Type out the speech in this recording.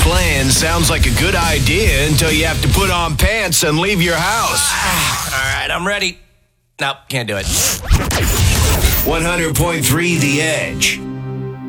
plan sounds like a good idea until you have to put on pants and leave your house. All right, I'm ready. Nope, can't do it. 100.3 The Edge.